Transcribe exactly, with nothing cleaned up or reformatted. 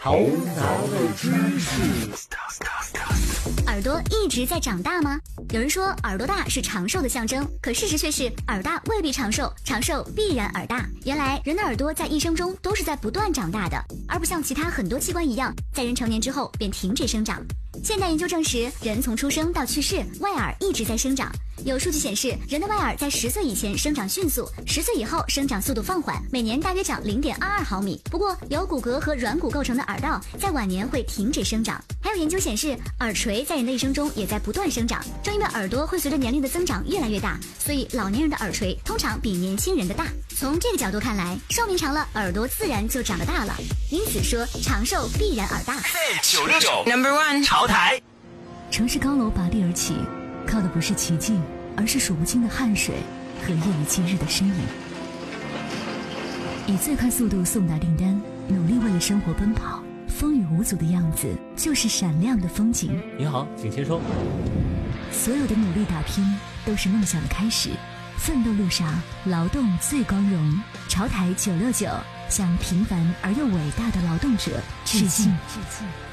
头脑的知识。 耳朵一直在长大吗？有人说耳朵大是长寿的象征，可事实却是耳大未必长寿，长寿必然耳大。原来人的耳朵在一生中都是在不断长大的，而不像其他很多器官一样，在人成年之后便停止生长。现代研究证实，人从出生到去世，外耳一直在生长。有数据显示，人的外耳在十岁以前生长迅速，十岁以后生长速度放缓，每年大约长零点二二毫米。不过，由骨骼和软骨构成的耳道在晚年会停止生长。还有研究显示，耳垂在人的一生中也在不断生长。正因为耳朵会随着年龄的增长越来越大，所以老年人的耳垂通常比年轻人的大。从这个角度看来，寿命长了，耳朵自然就长得大了。因此说，长寿必然耳大。 九六九 Number One 潮台。 城市高楼拔地而起，靠的不是奇迹，而是数不清的汗水和夜以继日的身影。以最快速度送达订单，努力为了生活奔跑，风雨无阻的样子就是闪亮的风景。 您好，请签收。 所有的努力打拼都是梦想的开始，奋斗路上劳动最光荣。潮台九六九向平凡而又伟大的劳动者致敬。致敬。